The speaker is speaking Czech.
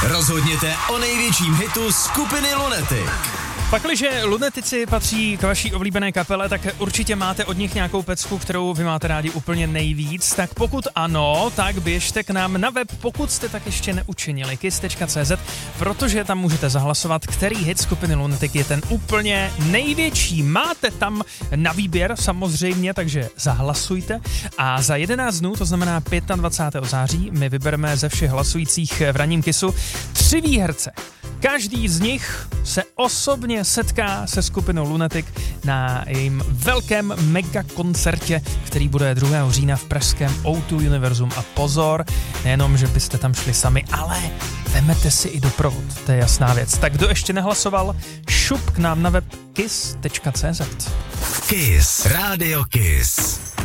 Rozhodněte o největším hitu skupiny Lunatic. Pakliže Lunatici patří k vaší oblíbené kapele, tak určitě máte od nich nějakou pecku, kterou vy máte rádi úplně nejvíc. Tak pokud ano, tak běžte k nám na web, pokud jste tak ještě neučinili, kiss.cz, protože tam můžete zahlasovat, který hit skupiny Lunatic je ten úplně největší. Máte tam na výběr samozřejmě, takže zahlasujte. A za 11 dnů, to znamená 25. září, my vybereme ze všech hlasujících v ranním Kissu 3 výherce. Každý z nich se osobně setká se skupinou Lunatic na jejím velkém megakoncertě, který bude 2. října v pražském O2 Univerzum. A pozor, nejenom, že byste tam šli sami, ale vemete si i doprovod, to je jasná věc. Tak kdo ještě nehlasoval, šup k nám na web kiss.cz. Kiss, Radio Kiss.